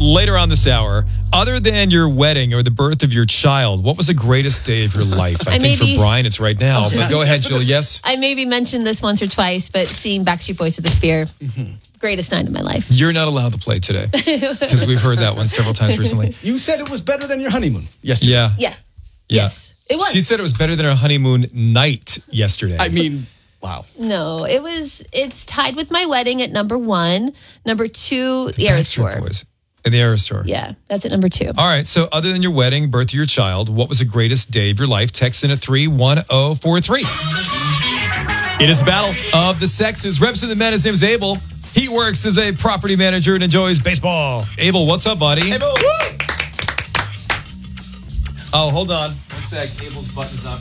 later on this hour, other than your wedding or the birth of your child, what was the greatest day of your life? I think for Brian, it's right now. But go ahead, Jill. Yes? I maybe mentioned this once or twice, but seeing Backstreet Boys to the Sphere, greatest night of my life. You're not allowed to play today because we've heard that one several times recently. You said it was better than your honeymoon yesterday. Yeah. Yes, it was. She said it was better than her honeymoon night yesterday. I mean, wow. No, it's tied with my wedding at number 1. Number 2, the Eras Tour. Boys. In the Eras Tour. Yeah, that's at number 2. All right. So other than your wedding, birth of your child, what was the greatest day of your life? Text in at 31043. It is the battle of the sexes. Reps of the men. His name is Abel. He works as a property manager and enjoys baseball. Abel, what's up, buddy? Abel. Oh, hold on. One sec. Abel's button's not